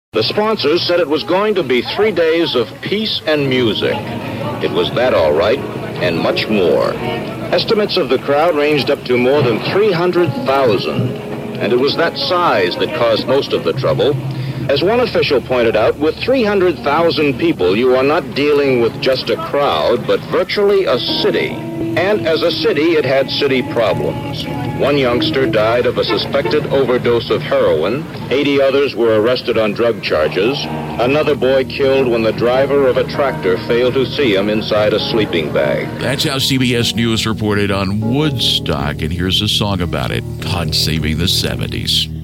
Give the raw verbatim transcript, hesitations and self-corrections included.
The sponsors said it was going to be three days of peace and music. It was that all right, and much more. Estimates of the crowd ranged up to more than three hundred thousand, and it was that size that caused most of the trouble. As one official pointed out, with three hundred thousand people, you are not dealing with just a crowd, but virtually a city. And as a city, it had city problems. One youngster died of a suspected overdose of heroin. eighty others were arrested on drug charges. Another boy killed when the driver of a tractor failed to see him inside a sleeping bag. That's how C B S News reported on Woodstock, and here's a song about it, God Saving the seventies.